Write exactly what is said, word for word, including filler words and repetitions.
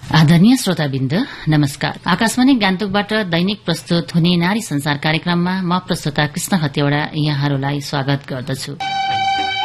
आदरणीय श्रोताबिन्द नमस्कार। आकाशवाणी गान्तोकबाट दैनिक प्रस्तुत हुने नारी संसार कार्यक्रममा म प्रस्तुता कृष्ण हत्यौड़ा यहाँहरूलाई स्वागत गर्दछु।